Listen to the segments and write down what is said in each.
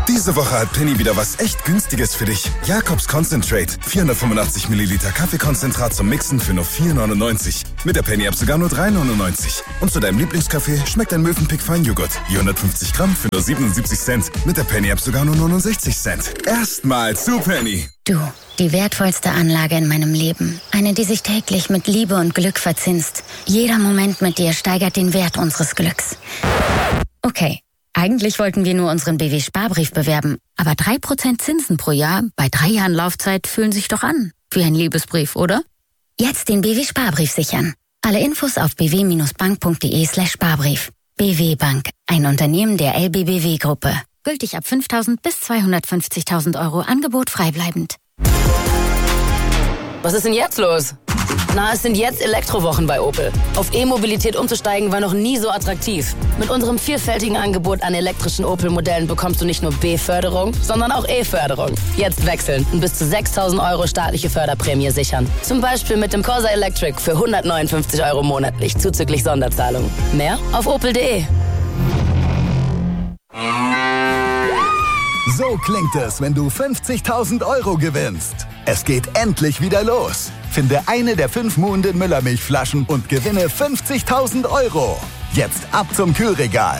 Diese Woche hat Penny wieder was echt Günstiges für dich. Jacobs Concentrate. 485 Milliliter Kaffeekonzentrat zum Mixen für nur 4,99. Mit der Penny-App sogar nur 3,99. Und zu deinem Lieblingskaffee schmeckt ein Mövenpick Feinjoghurt. Je 150 Gramm für nur 77 Cent. Mit der Penny-App sogar nur 69 Cent. Erstmal zu Penny. Du, die wertvollste Anlage in meinem Leben. Eine, die sich täglich mit Liebe und Glück verzinst. Jeder Moment mit dir steigert den Wert unseres Glücks. Okay, eigentlich wollten wir nur unseren BW-Sparbrief bewerben. Aber 3% Zinsen pro Jahr bei 3 Jahren Laufzeit fühlen sich doch an. Wie ein Liebesbrief, oder? Jetzt den BW-Sparbrief sichern. Alle Infos auf bw-bank.de/Sparbrief. BW Bank, ein Unternehmen der LBBW-Gruppe. Gültig ab 5.000 bis 250.000 Euro. Angebot freibleibend. Was ist denn jetzt los? Na, es sind jetzt Elektrowochen bei Opel. Auf E-Mobilität umzusteigen war noch nie so attraktiv. Mit unserem vielfältigen Angebot an elektrischen Opel-Modellen bekommst du nicht nur B-Förderung, sondern auch E-Förderung. Jetzt wechseln und bis zu 6.000 Euro staatliche Förderprämie sichern. Zum Beispiel mit dem Corsa Electric für 159 Euro monatlich, zuzüglich Sonderzahlung. Mehr auf opel.de. So klingt es, wenn du 50.000 Euro gewinnst. Es geht endlich wieder los. Finde eine der 5 Muhnden Müllermilchflaschen und gewinne 50.000 Euro. Jetzt ab zum Kühlregal.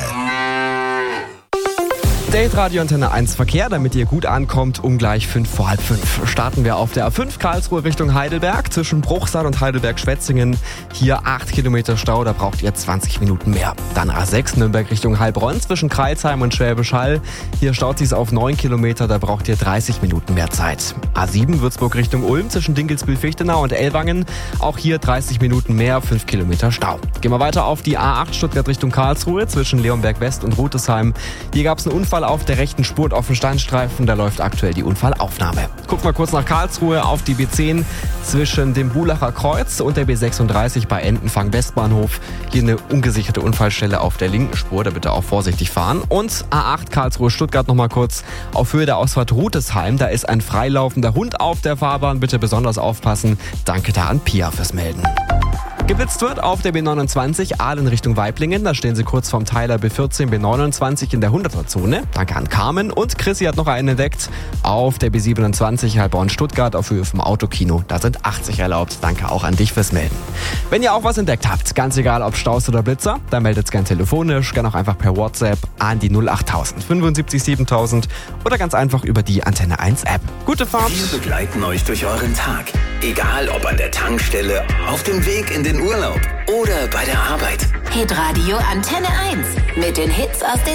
Date Radio Antenne 1 Verkehr, damit ihr gut ankommt, um gleich 5:45. Starten wir auf der A5 Karlsruhe Richtung Heidelberg, zwischen Bruchsal und Heidelberg-Schwetzingen. Hier 8 Kilometer Stau, da braucht ihr 20 Minuten mehr. Dann A6 Nürnberg Richtung Heilbronn, zwischen Crailsheim und Schwäbisch Hall. Hier staut es auf 9 Kilometer, da braucht ihr 30 Minuten mehr Zeit. A7 Würzburg Richtung Ulm, zwischen Dinkelsbühl-Fichtenau und Ellwangen. Auch hier 30 Minuten mehr, 5 Kilometer Stau. Gehen wir weiter auf die A8 Stuttgart Richtung Karlsruhe, zwischen Leonberg West und Rutesheim. Hier gab es einen Unfall auf der rechten Spur auf dem Standstreifen, da läuft aktuell die Unfallaufnahme. Gucken wir kurz nach Karlsruhe auf die B10 zwischen dem Bulacher Kreuz und der B36 bei Entenfang Westbahnhof. Hier eine ungesicherte Unfallstelle auf der linken Spur, da bitte auch vorsichtig fahren. Und A8 Karlsruhe Stuttgart nochmal kurz auf Höhe der Ausfahrt Rutesheim. Da ist ein freilaufender Hund auf der Fahrbahn, bitte besonders aufpassen. Danke da an Pia fürs Melden. Geblitzt wird auf der B29 Aalen Richtung Waiblingen. Da stehen sie kurz vorm Teiler B14, B29 in der 100er-Zone. Danke an Carmen. Und Chrissy hat noch einen entdeckt. Auf der B27 Heilbronn-Stuttgart auf Höhe vom Autokino. Da sind 80 erlaubt. Danke auch an dich fürs Melden. Wenn ihr auch was entdeckt habt, ganz egal ob Staus oder Blitzer, dann meldet es gern telefonisch, gern auch einfach per WhatsApp an die 08000 75 7000 oder ganz einfach über die Antenne 1 App. Gute Fahrt! Wir begleiten euch durch euren Tag. Egal ob an der Tankstelle, auf dem Weg in den Urlaub oder bei der Arbeit. Hitradio Antenne 1 mit den Hits aus den